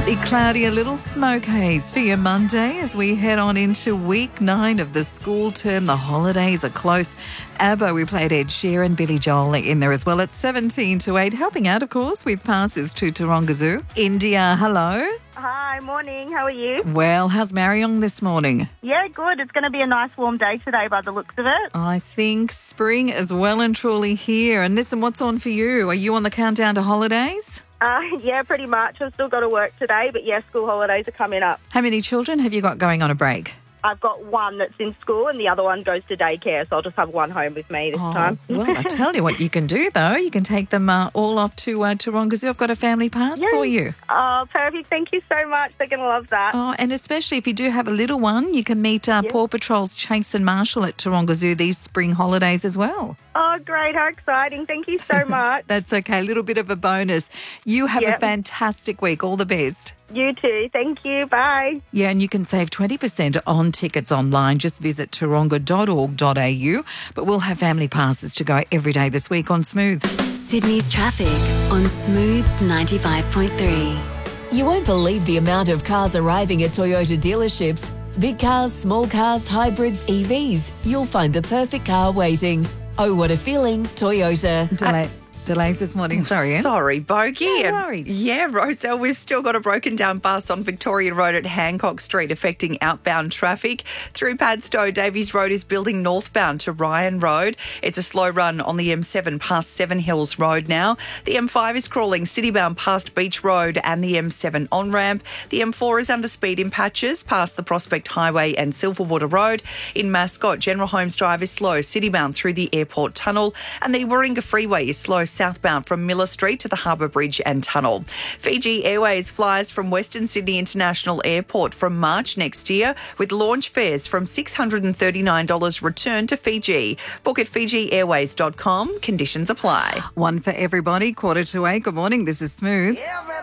The cloudy, a little smoke haze for your Monday as we head on into week 9 of the school term. The holidays are close. ABBA, we played Ed Sheeran, Billy Joel in there as well at 17 to 8. Helping out, of course, with passes to Taronga Zoo. India, hello. Hi, morning. How are you? Well, how's Marion this morning? Yeah, good. It's going to be a nice warm day today by the looks of it. I think spring is well and truly here. And listen, what's on for you? Are you on the countdown to holidays? Yeah, pretty much. I've still got to work today, but yeah, school holidays are coming up. How many children have you got going on a break? I've got one that's in school and the other one goes to daycare, so I'll just have one home with me this time. Well, I tell you what you can do, though. You can take them all off to Taronga Zoo. I've got a family pass for you. Oh, perfect. Thank you so much. They're going to love that. Oh, and especially if you do have a little one, you can meet Paw Patrol's Chase and Marshall at Taronga Zoo these spring holidays as well. Oh, great. How exciting. Thank you so much. That's okay. A little bit of a bonus. You have a fantastic week. All the best. You too. Thank you. Bye. Yeah, and you can save 20% on tickets online. Just visit taronga.org.au. But we'll have family passes to go every day this week on Smooth. Sydney's traffic on Smooth 95.3. You won't believe the amount of cars arriving at Toyota dealerships. Big cars, small cars, hybrids, EVs. You'll find the perfect car waiting. Oh, what a feeling. Toyota. Delays this morning. Sorry, Anne. Sorry, Bogey. No worries. Yeah, Roselle, we've still got a broken down bus on Victoria Road at Hancock Street affecting outbound traffic. Through Padstow, Davies Road is building northbound to Ryan Road. It's a slow run on the M7 past Seven Hills Road now. The M5 is crawling citybound past Beach Road and the M7 on-ramp. The M4 is under speed in patches past the Prospect Highway and Silverwater Road. In Mascot, General Holmes Drive is slow citybound through the Airport Tunnel. And the Warringah Freeway is slow southbound from Miller Street to the Harbour Bridge and Tunnel. Fiji Airways flies from Western Sydney International Airport from March next year with launch fares from $639 return to Fiji. Book at FijiAirways.com. Conditions apply. One for everybody. 7:45. Good morning. This is Smooth.